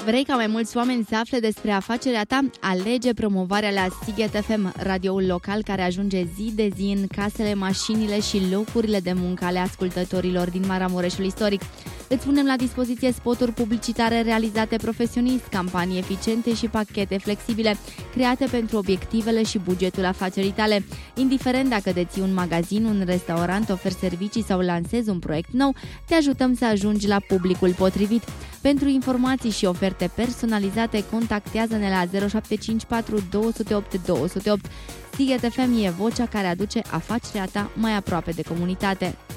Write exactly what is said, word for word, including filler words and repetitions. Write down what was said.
Vrei ca mai mulți oameni să afle despre afacerea ta? Alege promovarea la Sighet F M, radioul local care ajunge zi de zi în casele, mașinile și locurile de muncă ale ascultătorilor din Maramureșul istoric. Îți punem la dispoziție spoturi publicitare realizate profesionist, campanii eficiente și pachete flexibile, create pentru obiectivele și bugetul afacerii tale. Indiferent dacă deții un magazin, un restaurant, oferi servicii sau lansezi un proiect nou, te ajutăm să ajungi la publicul potrivit. Pentru informații și oferte personalizate, contactează-ne la zero șapte cinci patru doi zero opt doi zero opt. Sighet F M e vocea care aduce afacerea ta mai aproape de comunitate.